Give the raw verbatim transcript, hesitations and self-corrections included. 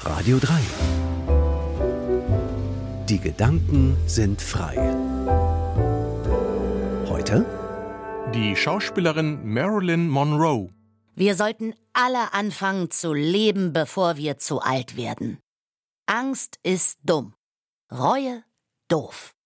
Radio drei. Die Gedanken sind frei. Heute die Schauspielerin Marilyn Monroe. Wir sollten alle anfangen zu leben, bevor wir zu alt werden. Angst ist dumm. Reue doof.